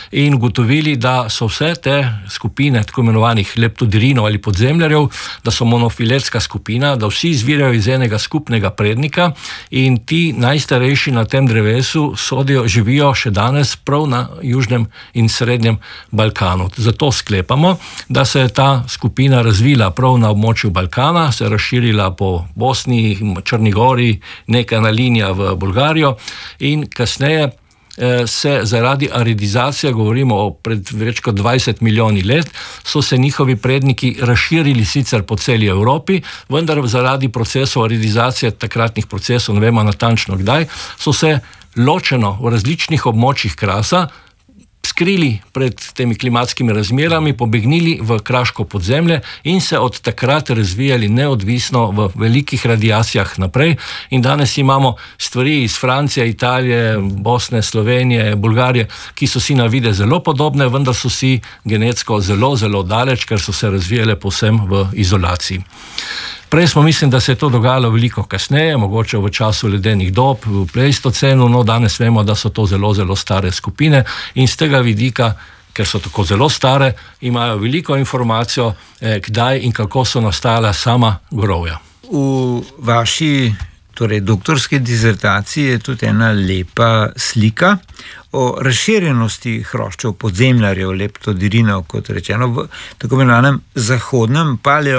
in ugotovili, da so vse te skupine tako imenovanih leptodrinov ali podzemljarjev, da so monofiletska skupina, da vsi izvirajo iz enega skupnega prednika in ti najstarejši na tem drevesu živijo še danes prav na južnem in srednjem Balkanu. Zato sklepamo, da se je ta skupina razvila prav na območju Balkana, se razširila po Bosni, Črni gori, nekaj linija v Bolgarijo in kasneje se zaradi aridizacije, govorimo o pred več kot 20 milijoni let, so se njihovi predniki razširili sicer po celi Evropi, vendar zaradi procesov aridizacije, takratnih procesov, ne vemo natančno kdaj, so se ločeno v različnih območjih Krasa skrili pred temi klimatskimi razmerami, pobegnili v kraško podzemlje in se od takrat razvijali neodvisno v velikih radiacijah naprej. In danes imamo stvari iz Francije, Italije, Bosne, Slovenije, Bolgarije, ki so si na videz zelo podobne, vendar so si genetsko zelo, zelo daleč, ker so se razvijale povsem v izolaciji. Prej smo mislim, da se je to dogajalo veliko kasneje, mogoče v času ledenih dob, v pleistocenu, no danes vemo, da so to zelo, zelo stare skupine in z tega vidika, ker so tako zelo stare, imajo veliko informacijo, kdaj in kako so nastala sama gorovja. V vaši doktorski dizertaciji je tudi ena lepa slika o razširjenosti hroščev podzemljarjev, leptodrinov, kot rečeno, v tako imenovanem zahodnem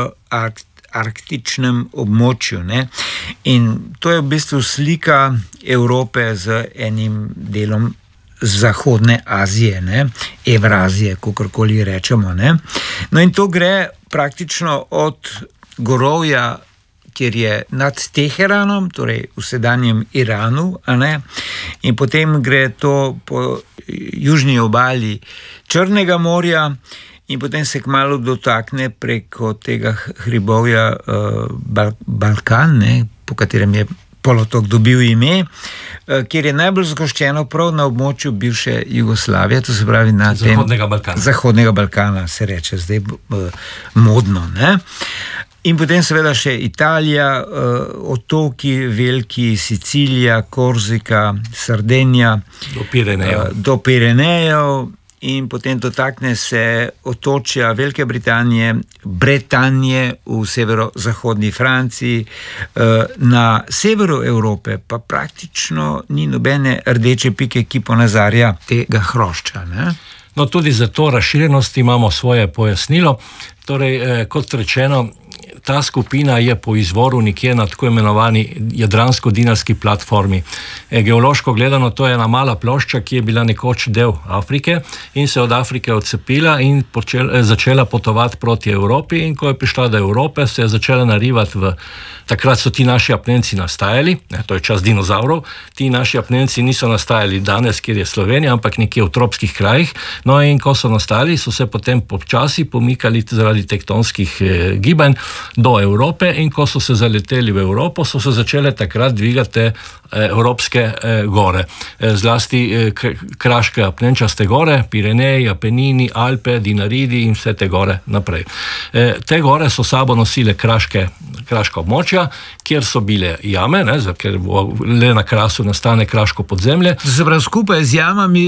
paleoarktičnem območju. Ne? In to je v bistvu slika Evrope z enim delom zahodne Azije, ne? Evrazije, kakorkoli rečemo. Ne? No in to gre praktično od gorovja, kjer je nad Teheranom, torej v sedanjem Iranu, a ne? In potem gre to po južni obali Črnega morja in potem se kmalu dotakne preko tega hribovja Balkan, ne? Po katerem je polotok dobil ime, kjer je najbolj zgoščeno prav na območju bivše Jugoslavije, to se pravi na Zahodnega Balkana se reče zdaj modno, ne? In potem seveda še Italija, otoki veliki, Sicilija, Korzika, Sardenija, do Pirenejev in potem dotakne se otočja Velike Britanije, Bretanje v severozahodni Franciji, na severu Evrope pa praktično ni nobene rdeče pike, ki ponazarja tega hrošča, ne? No, tudi za to razširjenost imamo svoje pojasnilo. Torej, kot rečeno, ta skupina je po izvoru nekje na tako imenovani jadransko-dinarski platformi. Geološko gledano, to je ena mala plošča, ki je bila nekoč del Afrike in se od Afrike odcepila in začela potovati proti Evropi in ko je prišla do Evrope, se je začela narivati takrat so ti naši apnenci nastajali, to je čas dinozavrov, ti naši apnenci niso nastajali danes, kjer je Slovenija, ampak nekje v tropskih krajih, no in ko so nastali, so se potem počasi pomikali zaradi tektonskih gibanj do Evrope in ko so se zaleteli v Evropo, so se začele takrat dvigati evropske gore. Zlasti kraške apnenčaste gore, Pireneji, Apenini, Alpe, Dinaridi in vse te gore naprej. Te gore so sabo nosile kraška območja, kjer so bile jame, ker le na Krasu nastane kraško podzemlje. Se pravi, skupaj z jamami,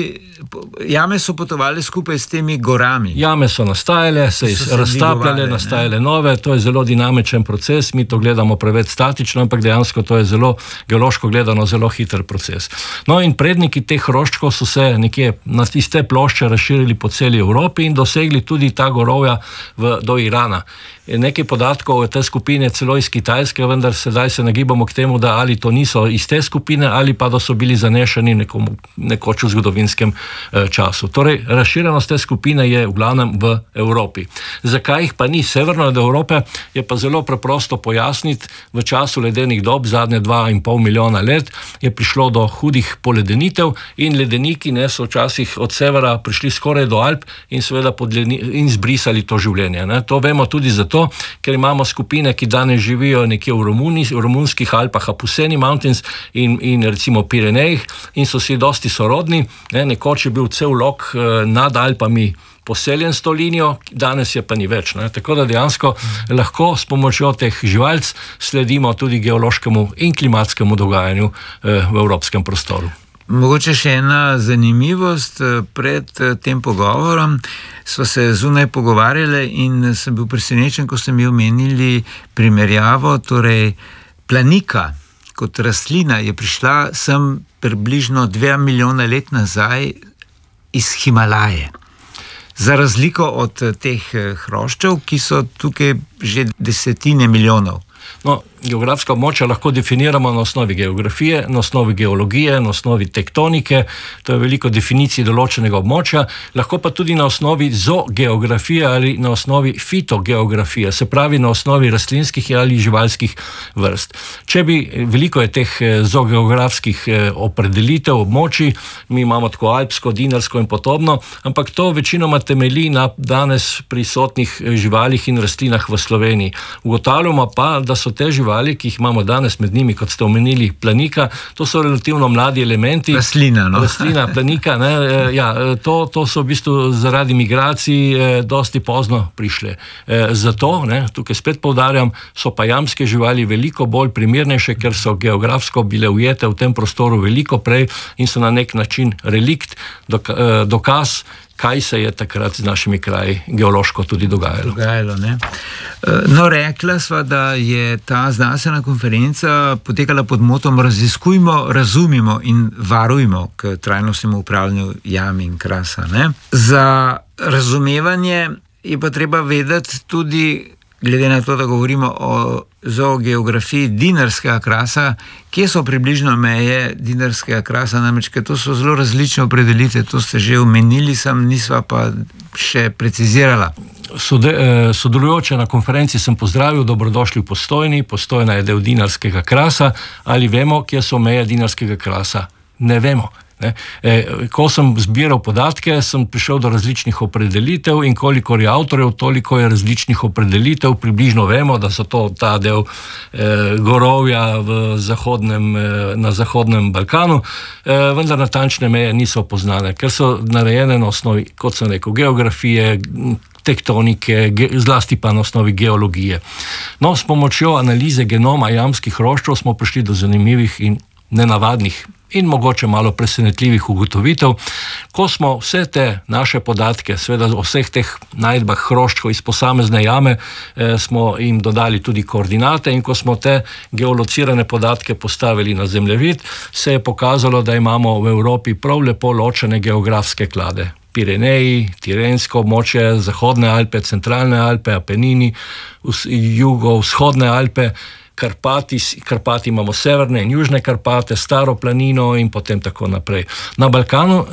jame so potovali skupaj s temi gorami. Jame so nastajale, se raztapljale, nastajale nove, to je zelo dinamičen proces, mi to gledamo preveč statično, ampak dejansko to je zelo, geološko gledano, zelo hiter proces. No in predniki teh hroščkov so se nekje iz te plošče razširili po celi Evropi in dosegli tudi ta gorovja do Irana. Nekaj podatkov te skupine celo iz Kitajske, vendar sedaj se nagibamo k temu, da ali to niso iz te skupine ali pa da so bili zanešeni nekoč v zgodovinskem času. Torej, razširjenost te skupine je v glavnem v Evropi. Zakaj jih pa ni severno od Evrope, je pa zelo preprosto pojasniti. V času ledenih dob, zadnje 2,5 milijona let, je prišlo do hudih poledenitev in ledeniki so včasih od severa prišli skoraj do Alp in seveda in zbrisali to življenje. To vemo tudi zato, ker imamo skupine, ki danes živijo nekje v romunskih Alpah, Apuseni Mountains in recimo Pirenejih in so si dosti sorodni. Nekoč je bil cel lok nad Alpami poseljen s to linijo, danes je pa ni več. Tako da dejansko lahko s pomočjo teh živalc sledimo tudi geološkemu in klimatskemu dogajanju v evropskem prostoru. Mogoče še ena zanimivost. Pred tem pogovorom sva se zunaj pogovarjali in sem bil presenečen, ko ste mi omenili primerjavo, torej planika kot rastlina je prišla sem približno 2 milijona let nazaj iz Himalaje. Za razliko od teh hroščev, ki so tukaj že desetine milijonov. No, geografska območja lahko definiramo na osnovi geografije, na osnovi geologije, na osnovi tektonike, to je veliko definicij določenega območja, lahko pa tudi na osnovi zoogeografije ali na osnovi fitogeografije, se pravi na osnovi rastlinskih ali živalskih vrst. Če bi, veliko je teh zoogeografskih opredelitev območij, mi imamo tako alpsko, dinarsko in podobno, ampak to večinoma temelji na danes prisotnih živalih in rastlinah v Sloveniji. Ugotavljamo pa, da so te živali, ki jih imamo danes med njimi, kot ste omenili, planika, to so relativno mladi elementi. Rastlina, no? Rastlina, planika, ne, ja, to so v bistvu zaradi migracij dosti pozno prišle. Zato, ne, tukaj spet poudarjam, so pa jamske živali veliko bolj primernejše, ker so geografsko bile ujete v tem prostoru veliko prej in so na nek način relikt, dokaz, kaj se je takrat z našimi kraji geološko tudi dogajalo. Ne? No, rekla sva, da je ta znanstvena konferenca potekala pod motom Raziskujmo, razumimo in varujmo k trajnostnemu upravljanju jam in krasa. Ne? Za razumevanje je pa treba vedeti tudi, glede na to, da govorimo o zoogeografiji dinarskega krasa, kje so približno meje dinarskega krasa, namreč, ker to so zelo različne opredelitve, to ste že omenili, nisva pa še precizirala. Sodelujoče na konferenci sem pozdravil, dobrodošli v Postojni, Postojna je del dinarskega krasa, ali vemo, kje so meje dinarskega krasa? Ne vemo. Ko sem zbiral podatke, sem prišel do različnih opredelitev in kolikor je avtorjev, toliko je različnih opredelitev. Približno vemo, da so to ta del gorovja na Zahodnem Balkanu, vendar natančne meje niso poznane, ker so narejene na osnovi, kot sem rekel, geografije, tektonike, zlasti pa na osnovi geologije. No, s pomočjo analize genoma jamskih hroščev smo prišli do zanimivih in nenavadnih in mogoče malo presenetljivih ugotovitev. Ko smo vse te naše podatke, seveda o vseh teh najdbah hroščkov iz posamezne jame, smo jim dodali tudi koordinate in ko smo te geolocirane podatke postavili na zemljevid, se je pokazalo, da imamo v Evropi prav lepo ločene geografske klade. Pireneji, Tirensko območje, Zahodne Alpe, Centralne Alpe, Apenini, jugovzhodne Alpe, Karpati imamo severne in južne Karpate, Staro planino in potem tako naprej. Na Balkanu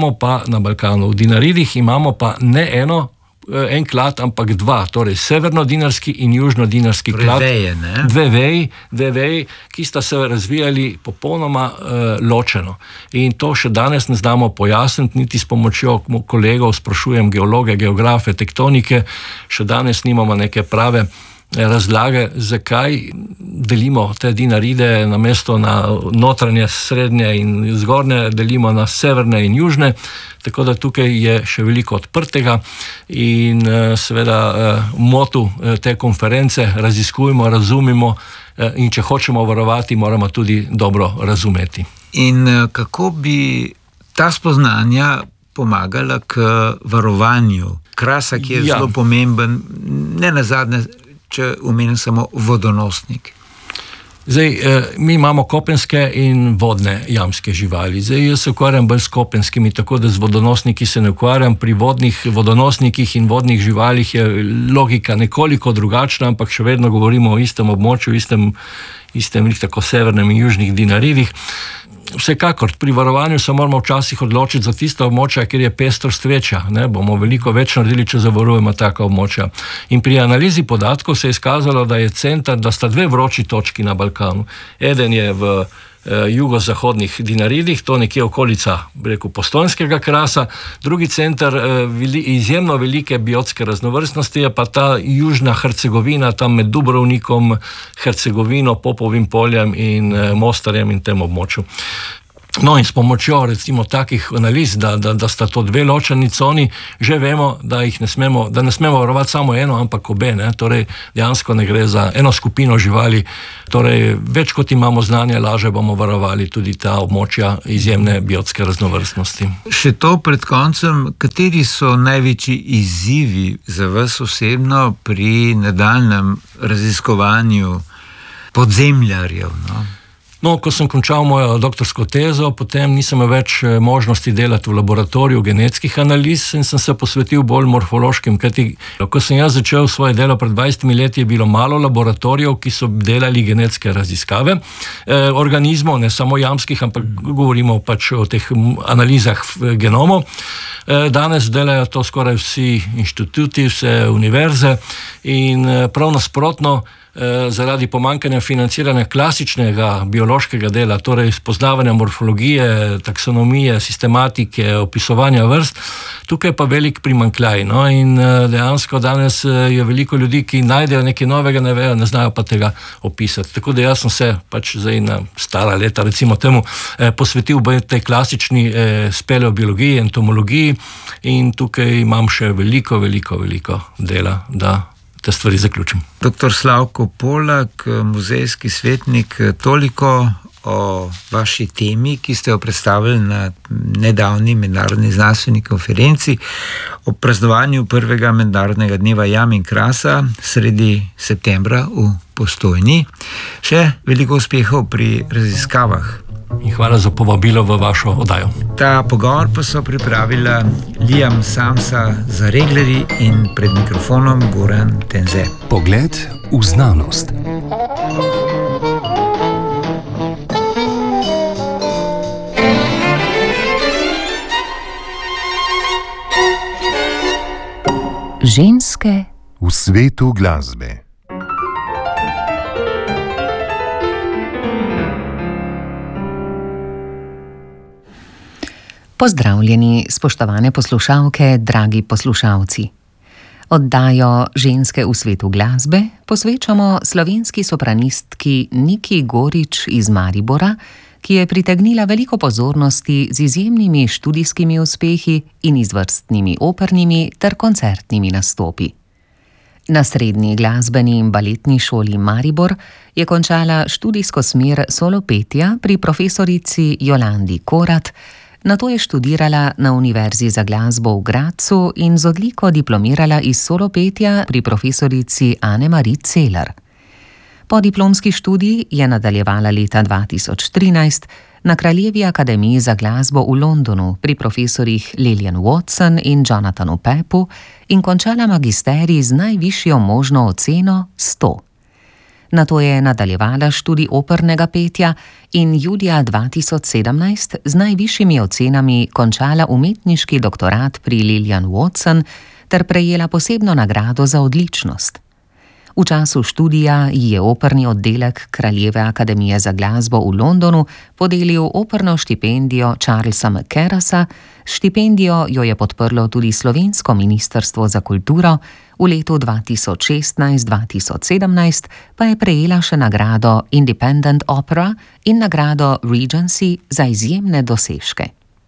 v Dinaridih imamo pa ne en klad, ampak dva, torej severno-dinarski in južno-dinarski klad. Dve veji, ki sta se razvijali popolnoma ločeno. In to še danes ne znamo pojasniti, niti s pomočjo kolegov sprašujem geologe, geografe, tektonike, še danes nimamo neke prave razlage, zakaj delimo te Dinaride namesto na notranje, srednje in zgornje, delimo na severne in južne, tako da tukaj je še veliko odprtega in seveda motu te konference raziskujemo, razumimo in če hočemo varovati, moramo tudi dobro razumeti. In kako bi ta spoznanja pomagala k varovanju krasa, ki je zelo pomemben, ne nazadnje, če omenim samo vodonosnik? Zdaj, mi imamo kopenske in vodne jamske živali. Zdaj, jaz se ukvarjam bolj s kopenskimi, tako da z vodonosniki se ne ukvarjam. Pri vodonosnikih in vodnih živalih je logika nekoliko drugačna, ampak še vedno govorimo o istem območju, istem tako severnem in južnih Dinaridih. Vsekakor, pri varovanju se moramo včasih odločiti za tista območja, kjer je pestrost večja. Bomo veliko več naredili, če zavarujemo taka območja. In pri analizi podatkov se je izkazalo, da sta dve vroči točki na Balkanu. Eden je v jugozahodnih Dinaridih, to nekje okolica, Postojnskega krasa, drugi center izjemno velike biotske raznovrstnosti je pa ta južna Hercegovina, tam med Dubrovnikom, Hercegovino, Popovim poljem in Mostarjem in tem območju. No in s pomočjo recimo takih analiz, da sta to dve ločeni coni, že vemo, da ne smemo varovati samo eno, ampak obe. Torej, dejansko ne gre za eno skupino živali. Torej, več kot imamo znanja, lažje bomo varovali tudi ta območja izjemne biotske raznovrstnosti. Še to pred koncem, kateri so največji izzivi za vas osebno pri nadaljnjem raziskovanju podzemljarjev? No, ko sem končal mojo doktorsko tezo, potem nisem več možnosti delati v laboratoriju genetskih analiz in sem se posvetil bolj morfološkim, kajti ko sem jaz začel svoje delo pred 20 leti, je bilo malo laboratorijev, ki so delali genetske raziskave organizmov, ne samo jamskih, ampak govorimo pač o teh analizah genomov. Danes delajo to skoraj vsi inštituti, vse univerze in prav nasprotno, zaradi pomanjkanja financiranja klasičnega biološkega dela, torej spoznavanja morfologije, taksonomije, sistematike, opisovanja vrst, tukaj pa velik primanjkljaj. In dejansko danes je veliko ljudi, ki najdejo nekaj novega, ne vejo, ne znajo pa tega opisati. Tako da jaz sem se pač zdaj na stara leta, recimo temu, posvetil tej klasični speleobiologiji, entomologiji in tukaj imam še veliko dela, da te stvari zaključim. Dr. Slavko Polak, muzejski svetnik, toliko o vaši temi, ki ste jo predstavili na nedavni mednarodni znanstveni konferenci o praznovanju prvega mednarodnega dneva jam in krasa sredi septembra v Postojni. Še veliko uspehov pri raziskavah. In hvala za povabilo v vašo oddajo. Ta pogovor pa so pripravila Liam Samsa za Reglerji in pred mikrofonom Goran Tenze. Pogled v znanost. Ženske v svetu glasbe. Pozdravljeni, spoštovane poslušalke, dragi poslušalci. Oddajo Ženske v svetu glasbe posvečamo slovenski sopranistki Niki Gorič iz Maribora, ki je pritegnila veliko pozornosti z izjemnimi študijskimi uspehi in izvrstnimi opernimi ter koncertnimi nastopi. Na Srednji glasbeni in baletni šoli Maribor je končala študijsko smer solopetja pri profesorici Jolandi Korat, nato je študirala na Univerzi za glasbo v Gradcu in z odliko diplomirala iz solopetja pri profesorici Anne-Marie Celer. Po diplomski študiji je nadaljevala leta 2013 na Kraljevi akademiji za glasbo v Londonu pri profesorjih Lillian Watson in Jonathanu Peppu in končala magisterij z najvišjo možno oceno 100. Nato je nadaljevala študij opernega petja in julija 2017 z najvišjimi ocenami končala umetniški doktorat pri Lillian Watson ter prejela posebno nagrado za odličnost. V času študija ji je operni oddelek Kraljeve akademije za glasbo v Londonu podelil operno štipendijo Charlesa McCarrasa, štipendijo jo je podprlo tudi Slovensko ministrstvo za kulturo, v letu 2016-2017 pa je prejela še nagrado Independent Opera in nagrado Regency za izjemne dosežke.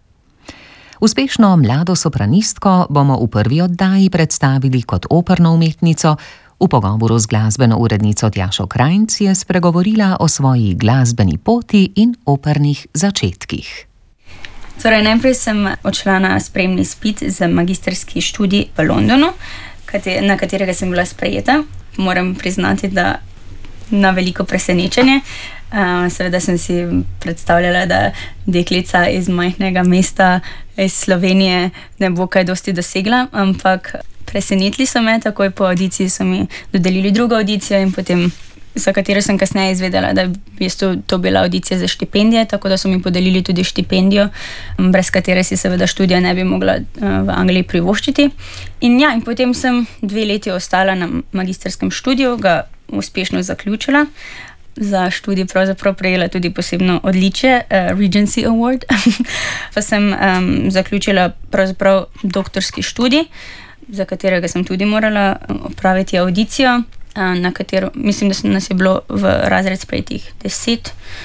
Uspešno mlado sopranistko bomo v prvi oddaji predstavili kot operno umetnico. V pogovoru z glasbeno urednico Tjašo Krajnc je spregovorila o svoji glasbeni poti in opernih začetkih. Torej, najprej sem odšla na sprejemni izpit za magistrski študij v Londonu, na katerega sem bila sprejeta. Moram priznati, da na veliko presenečenje. Seveda sem si predstavljala, da deklica iz majhnega mesta iz Slovenije ne bo kaj dosti dosegla, ampak presenetili so me, takoj po audiciji so mi dodelili drugo audicijo in potem, za katero sem kasneje izvedela, da je v bistvu to bila audicija za štipendije, tako da so mi podelili tudi štipendijo, brez katere si seveda študija ne bi mogla v Angliji privoščiti. In potem sem 2 leti ostala na magistrskem študiju, ga uspešno zaključila. Za študij pravzaprav prejela tudi posebno odličje, Regency Award. Pa sem zaključila pravzaprav doktorski študij, za katerega sem tudi morala opraviti audicijo, na katero, mislim, da nas je bilo v razred sprejetih 10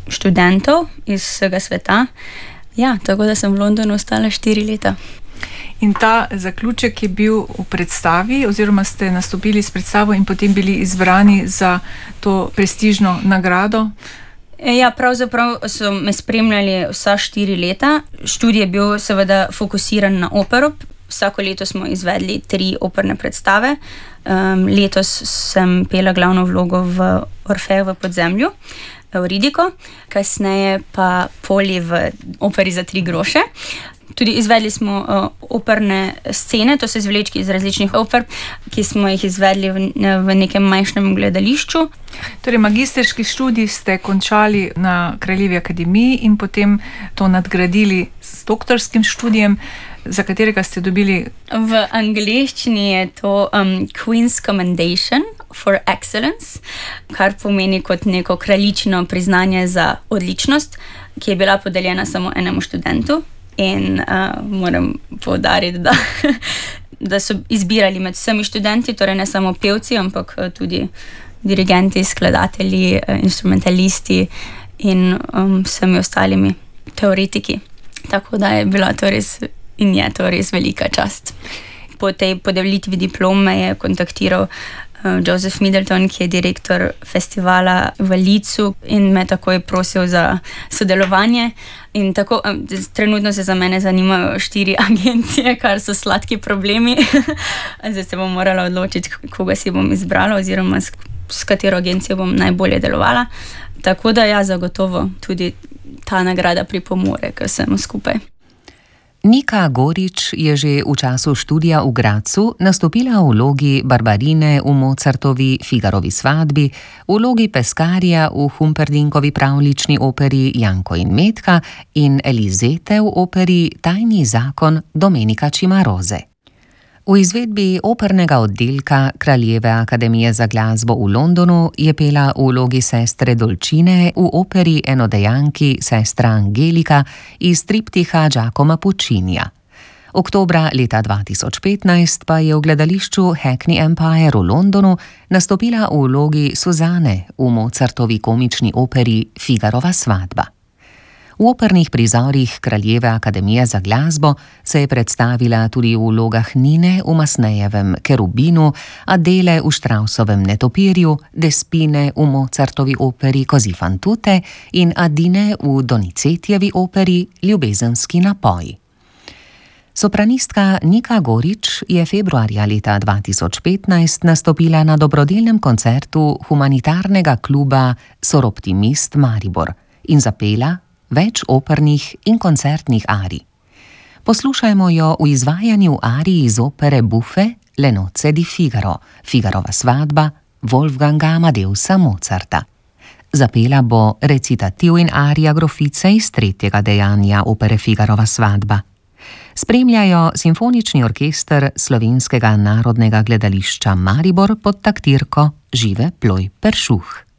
študentov iz vsega sveta. Ja, tako da sem v Londonu ostala 4 leta. In ta zaključek je bil v predstavi, oziroma ste nastopili s predstavo in potem bili izbrani za to prestižno nagrado? Ja, pravzaprav so me spremljali vsa 4 leta. Študij je bil seveda fokusiran na opero. Vsako leto smo izvedli 3 operne predstave. Letos sem pela glavno vlogo v Orfeju v podzemlju, Euridiko, kasneje pa Poli v operi za 3 groše. Tudi izvedli smo operne scene, to so izvlečki iz različnih oper, ki smo jih izvedli v nekem manjšem gledališču. Torej, magisterski študij ste končali na Kraljevi akademiji in potem to nadgradili s doktorskim študijem, za katerega ste dobili... V angleščini je to Queen's Commendation for Excellence, kar pomeni kot neko kraljičino priznanje za odličnost, ki je bila podeljena samo enemu študentu. In moram poudariti, da so izbirali med vsemi študenti, torej ne samo pevci, ampak tudi dirigenti, skladatelji, instrumentalisti in vsemi ostalimi teoretiki. Tako da je bila to res in je to res velika čast. Po tej podelitvi diplome je kontaktiral Joseph Middleton, ki je direktor festivala v Leedsu in me takoj prosil za sodelovanje. In tako, trenutno se za mene zanimajo 4 agencije, kar so sladki problemi. Zdaj se bom morala odločiti, koga si bom izbrala oziroma s katero agencijo bom najbolje delovala. Tako da ja, zagotovo tudi ta nagrada pripomore k vsemu skupaj. Nika Gorič je že v času študija v Gradcu nastopila v vlogi Barbarine v Mozartovi Figarovi svadbi, v vlogi Peskarija v Humperdinkovi pravljični operi Janko in Metka in Elizete v operi Tajni zakon Domenica Cimaroze. V izvedbi opernega oddelka Kraljeve akademije za glasbo v Londonu je pela v vlogi sestre Dolčine v operi enodejanki Sestra Angelika iz triptiha Giacomo Puccinija. Oktobra leta 2015 pa je v gledališču Hackney Empire v Londonu nastopila v vlogi Suzane v Mozartovi komični operi Figarova svadba. V opernih prizorih Kraljeve akademije za glasbo se je predstavila tudi v vlogah Nine v Masnejevem Kerubinu, Adele v Štrausovem Netopirju, Despine v Mozartovi operi Così fan tutte in Adine v Donizettijevi operi Ljubezenski napoj. Sopranistka Nika Gorič je februarja leta 2015 nastopila na dobrodelnem koncertu humanitarnega kluba Soroptimist Maribor in zapela več opernih in koncertnih arij. Poslušajmo jo v izvajanju arij iz opere Buffe Le nozze di Figaro, Figarova svadba Wolfganga Amadeusa Mozarta. Zapela bo recitativ in arija grofice iz 3. dejanja opere Figarova svadba. Spremljajo simfonični orkester Slovenskega narodnega gledališča Maribor pod taktirko Žive Ploj Peršuh.